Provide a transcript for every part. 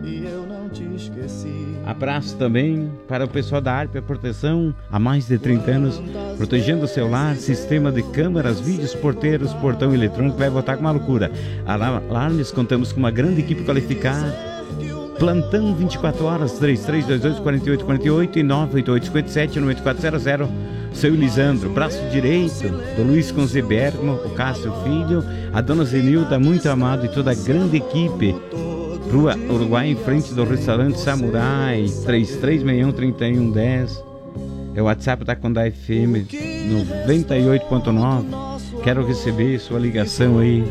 e eu não te esqueci. Abraço também para o pessoal da Arpia Proteção, há mais de 30 anos, protegendo o seu lar, sistema de câmeras, vídeos, porteiros, portão eletrônico, vai voltar com uma loucura. Alarmes, contamos com uma grande equipe qualificada. Plantão 24 horas, 3328-4848 e 988-57-9400. Seu Lisandro, braço direito do Luiz Conze Bergamo, o Cássio Filho, a dona Zenilda, muito amado, e toda a grande equipe. Rua Uruguai, em frente do restaurante Samurai, 3361-3110. É o WhatsApp da Condá FM 98.9. Quero receber sua ligação aí,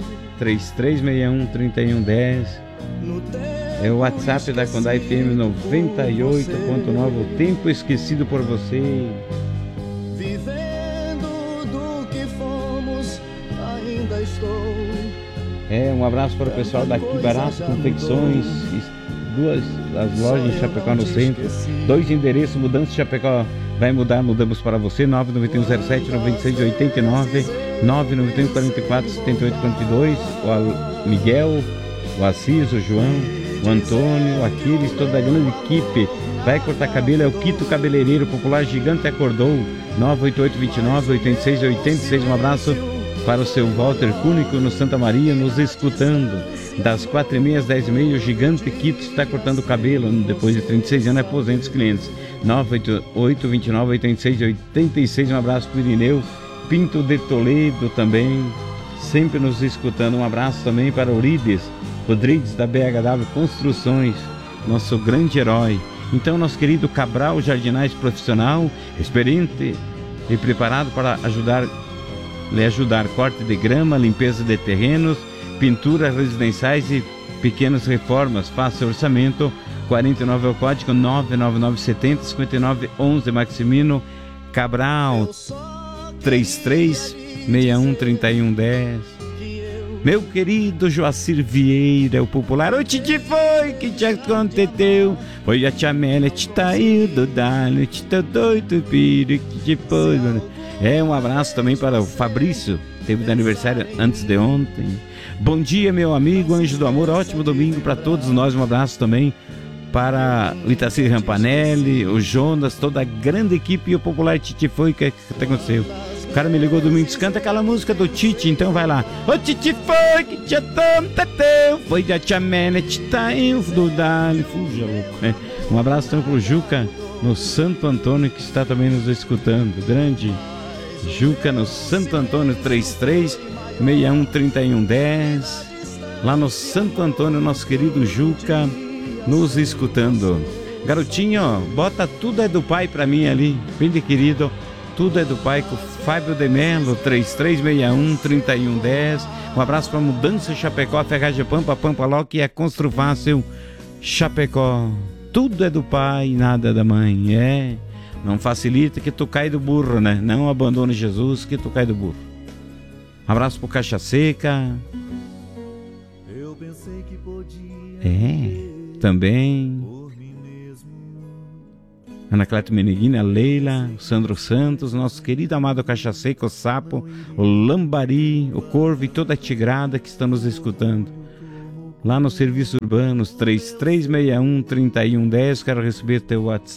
3361-3110. É o WhatsApp da Condá FM 98.9. O tempo esquecido por você. Vivendo do que fomos, ainda estou. Um abraço para o pessoal daqui, Barato Confecções, duas as lojas em Chapecó no centro, 2 endereços, mudança de Chapecó, vai mudar, mudamos para você, 99107-9689, 99144-7842, o Miguel, o Assis, o João, o Antônio, o Aquiles, toda a grande equipe. Vai cortar cabelo, é o Quito Cabeleireiro Popular Gigante acordou, 988-29-8686, um abraço para o seu Walter Cúnico no Santa Maria, nos escutando. Das 4h30 às 10h30, o Gigante Quito está cortando o cabelo. Depois de 36 anos, aposenta os clientes. 988-29-8686. Um abraço para o Irineu Pinto de Toledo também, sempre nos escutando. Um abraço também para Eurides Rodrigues, da BHW Construções, nosso grande herói. Então, nosso querido Cabral Jardinagem Profissional, experiente e preparado para lhe ajudar, corte de grama, limpeza de terrenos, pinturas residenciais e pequenas reformas. Faça orçamento, 49 é o código, 99970-5911, Maximino Cabral, 3361-3110. Meu querido Joacir Vieira, o popular, o Titi foi que te aconteceu, foi a tia Amélia, te tá indo, dale, te tá doido, filho, que te foi. Um abraço também para o Fabrício, teve de aniversário antes de ontem. Bom dia, meu amigo Anjo do Amor, ótimo domingo para todos nós. Um abraço também para o Itacir Rampanelli, o Jonas, toda a grande equipe e o popular Titi foi que aconteceu. O cara me ligou domingo, canta aquela música do Titi, então vai lá. O Titi foi que te aconteceu, foi a tia Amélia, te tá indo, dale, fuja louco. Um abraço também para o Juca no Santo Antônio, que está também nos escutando. Grande Juca no Santo Antônio, 3361-3110. Lá no Santo Antônio, nosso querido Juca nos escutando. Garotinho, bota Tudo é do Pai pra mim ali, bem de querido. Tudo é do Pai com Fábio de Melo, 3361-3110. Um abraço para Mudança Chapecó, Ferragem Pampa, Pampa Lock e a Constru Fácil Chapecó. Tudo é do pai, nada da mãe. Não facilita que tu cai do burro, né? Não abandone Jesus que tu cai do burro. Abraço pro Caixa Seca. Eu pensei que podia também Ana Cléto Meneghina, Leila, o Sandro Santos, nosso querido amado Caixa Seca, o Sapo, o Lambari, o Corvo e toda a tigrada que estão nos escutando. Lá nos serviços urbanos, 3361-3110, quero receber teu WhatsApp.